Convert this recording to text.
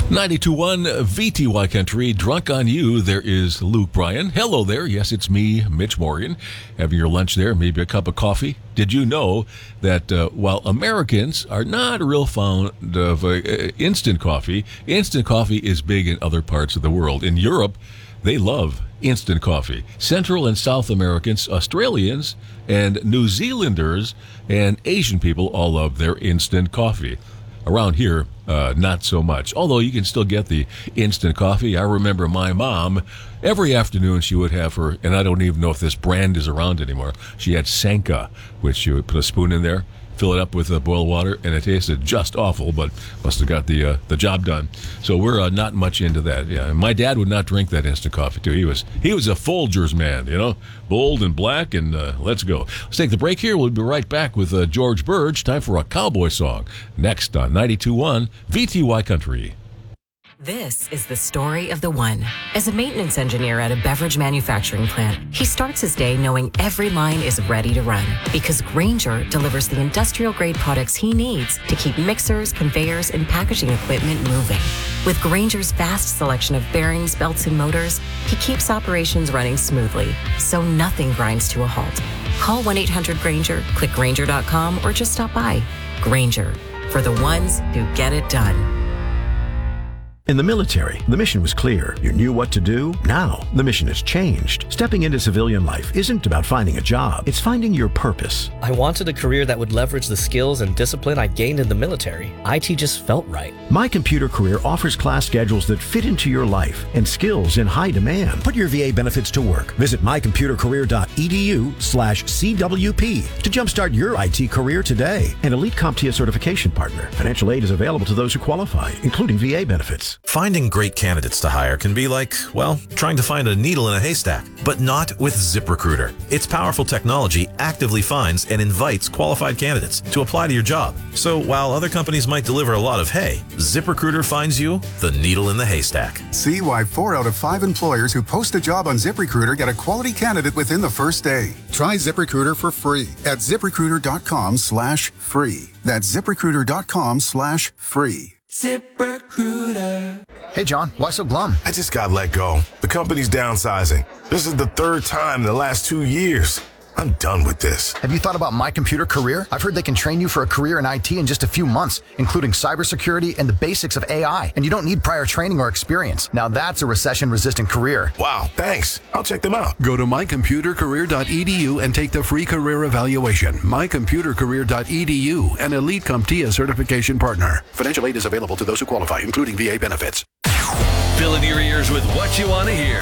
92.1 VTY Country, Drunk on You. There is Luke Bryan. Hello there. Yes, it's me, Mitch Morgan, having your lunch there, maybe a cup of coffee. Did you know that while Americans are not real fond of instant coffee is big in other parts of the world. In Europe, they love instant coffee. Central and South Americans, Australians, and New Zealanders and Asian people all love their instant coffee. Around here, not so much. Although you can still get the instant coffee. I remember my mom, every afternoon she would have her, and I don't even know if this brand is around anymore. She had Sanka, which she would put a spoon in there, fill it up with boiled water, and it tasted just awful, but must have got the job done. So we're not much into that. Yeah, and my dad would not drink that instant coffee too. He was a Folgers man, bold and black, and let's go. Let's take the break here. We'll be right back with George Burge. Time for a cowboy song. Next on 92.1 VTY Country. This is the story of the one. As a maintenance engineer at a beverage manufacturing plant, he starts his day knowing every line is ready to run because Grainger delivers the industrial-grade products he needs to keep mixers, conveyors, and packaging equipment moving. With Grainger's vast selection of bearings, belts, and motors, he keeps operations running smoothly, so nothing grinds to a halt. Call 1-800-GRAINGER, click Grainger.com, or just stop by. Grainger, for the ones who get it done. In the military, the mission was clear. You knew what to do. Now, the mission has changed. Stepping into civilian life isn't about finding a job. It's finding your purpose. I wanted a career that would leverage the skills and discipline I gained in the military. IT just felt right. My Computer Career offers class schedules that fit into your life and skills in high demand. Put your VA benefits to work. Visit mycomputercareer.edu/CWP to jumpstart your IT career today. An elite CompTIA certification partner. Financial aid is available to those who qualify, including VA benefits. Finding great candidates to hire can be like, well, trying to find a needle in a haystack, but not with ZipRecruiter. Its powerful technology actively finds and invites qualified candidates to apply to your job. So while other companies might deliver a lot of hay, ZipRecruiter finds you the needle in the haystack. See why 4 out of 5 employers who post a job on ZipRecruiter get a quality candidate within the first day. Try ZipRecruiter for free at ZipRecruiter.com/free. That's ZipRecruiter.com/free. ZipRecruiter. Hey, John, why so glum? I just got let go. The company's downsizing. This is the 3rd time in the last 2 years. I'm done with this. Have you thought about My Computer Career? I've heard they can train you for a career in IT in just a few months, including cybersecurity and the basics of AI. And you don't need prior training or experience. Now that's a recession-resistant career. Wow, thanks. I'll check them out. Go to mycomputercareer.edu and take the free career evaluation. mycomputercareer.edu, an elite CompTIA certification partner. Financial aid is available to those who qualify, including VA benefits. Fill in your ears with what you want to hear.